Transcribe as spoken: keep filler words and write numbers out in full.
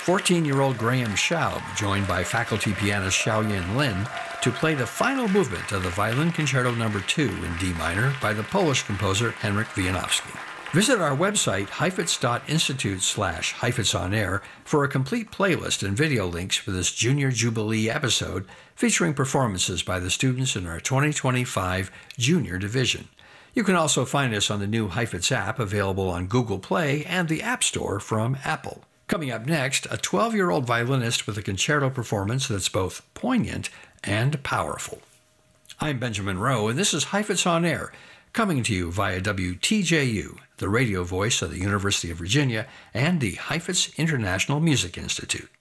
fourteen-year-old Graham Schaub, joined by faculty pianist Xiaoyan Lin, to play the final movement of the Violin Concerto Number two in D minor by the Polish composer Henryk Wieniawski. Visit our website, heifetz dot institute slash heifetz on air, for a complete playlist and video links for this Junior Jubilee episode featuring performances by the students in our twenty twenty-five Junior Division. You can also find us on the new Heifetz app available on Google Play and the App Store from Apple. Coming up next, a twelve-year-old violinist with a concerto performance that's both poignant and powerful. I'm Benjamin Rowe, and this is Heifetz on Air, coming to you via W T J U, the radio voice of the University of Virginia, and the Heifetz International Music Institute.